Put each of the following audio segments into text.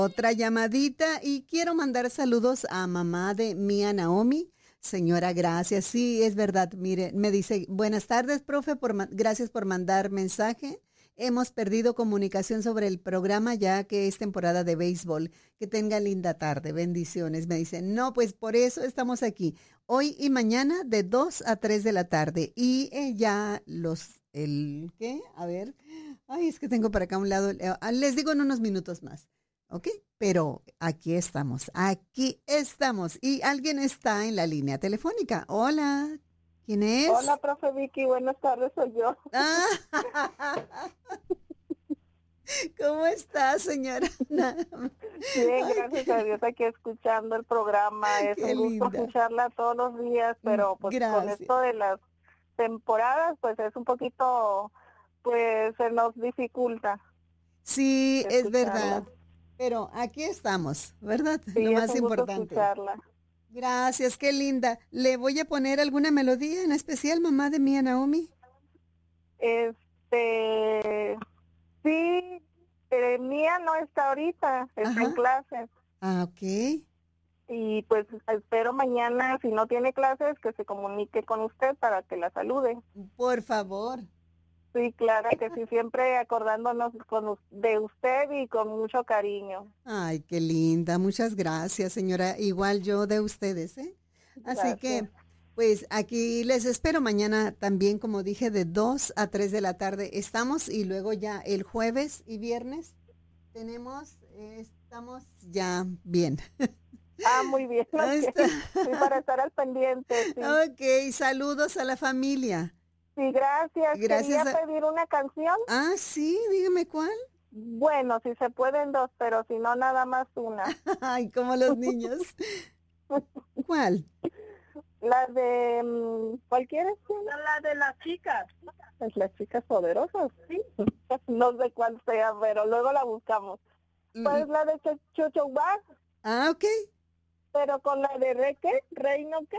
Otra llamadita y quiero mandar saludos a mamá de Mía Naomi. Señora, gracias. Sí, es verdad. Mire, me dice, buenas tardes, profe, gracias por mandar mensaje. Hemos perdido comunicación sobre el programa ya que es temporada de béisbol. Que tenga linda tarde. Bendiciones. Me dice, no, pues por eso estamos aquí. Hoy y mañana de 2 a 3 de la tarde. Y ya ¿qué? A ver. Ay, es que tengo para acá a un lado. Les digo en unos minutos más. ¿Ok? Pero aquí estamos, aquí estamos. Y alguien está en la línea telefónica. Hola, ¿quién Hola, es? profe Vicky, buenas tardes, soy yo. Ah, ¿cómo está, señora? Bien, Ay, gracias a Dios, aquí escuchando el programa. Es qué un gusto linda. escucharla todos los días, pero pues con Gracias. esto de las temporadas, pues es un poquito, pues se nos dificulta Sí, es verdad. escucharla. Pero aquí estamos, ¿verdad? Lo Sí, es más un gusto importante. escucharla. Gracias, qué linda. ¿Le voy a poner alguna melodía en especial, mamá de Mía Naomi? Este, sí, Mía no está ahorita, está en Ajá. clases. Ah, ok. Y pues espero mañana, si no tiene clases, que se comunique con usted para que la salude. Por favor. Sí, claro que sí, siempre acordándonos de usted y con mucho cariño. Ay, qué linda. Muchas gracias, señora. Igual yo de ustedes, ¿eh? Así Gracias. que, pues aquí les espero mañana también, como dije, de 2 a 3 de la tarde estamos y luego ya el jueves y viernes estamos ya bien. Ah, muy bien, Ahí ok. está. Sí, para estar al pendiente, sí. Ok, saludos a la familia. Sí, gracias. Gracias Quería a... pedir una canción. Ah, sí, dígame cuál. Bueno, si se pueden dos, pero si no, nada más una. Ay, como los niños. ¿Cuál? La de, ¿cuál quieres? La de las chicas. Pues las chicas poderosas, sí. No sé cuál sea, pero luego la buscamos. Mm, Pues la de Chucho Bar, Ah, ok. pero con la de Reino qué?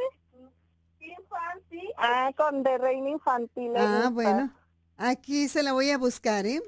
Infantil. Ah, con de Reino Infantil le Ah, gusta. bueno. Aquí se la voy a buscar, ¿eh?